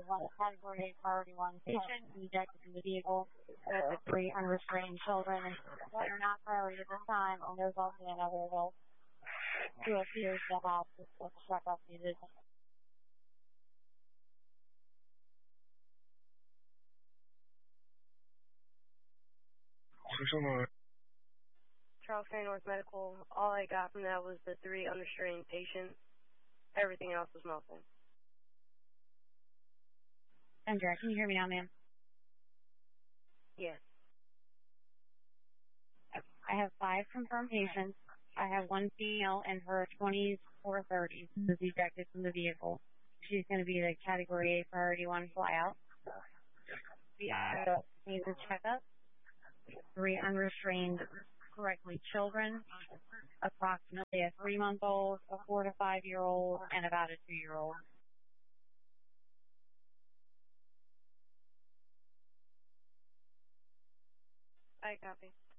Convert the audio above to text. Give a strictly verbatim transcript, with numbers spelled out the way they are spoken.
one category A priority one patient ejected from the vehicle. There are three unrestrained children that are not priority at this time, and there's also another adult who appears to have a struck up needed. Charles Ferry North Medical. All I got from that was the three unrestrained patients. Everything else was nothing. Andrea, can you hear me now, ma'am? Yes. I have five confirmed patients. I have one female in her twenties or thirties who was ejected from the vehicle. She's going to be the Category A Priority one flyout. The other needs a checkup. Three unrestrained, correctly, children, approximately a three-month-old, a four to five-year-old, and about a two-year-old. I copy.